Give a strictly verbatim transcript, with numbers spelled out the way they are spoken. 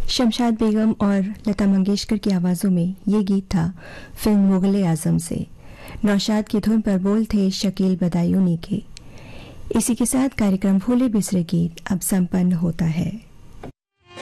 शमशाद बेगम और लता मंगेशकर की आवाज़ों में ये गीत था फिल्म मुगल आजम से। नौशाद की धुन पर बोल थे शकील बदायूनी के। इसी के साथ कार्यक्रम भूले बिसरे गीत अब संपन्न होता है।